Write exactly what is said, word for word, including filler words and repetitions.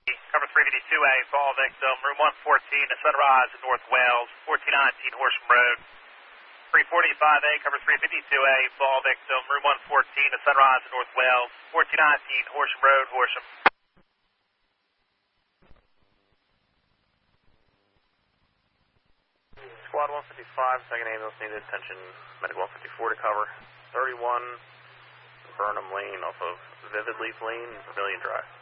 Cover three fifty-two A, fall victim, room one fourteen, at Sunrise in North Wales, fourteen nineteen Horsham Road. three forty-five A, cover three fifty-two A, fall victim, room one fourteen, at Sunrise in North Wales, fourteen nineteen Horsham Road, Horsham. Squad one fifty-five, second ambulance needed, attention, medic one fifty-four to cover. thirty-one Burnham Lane off of Vivid Leaf Lane, Pavilion Drive.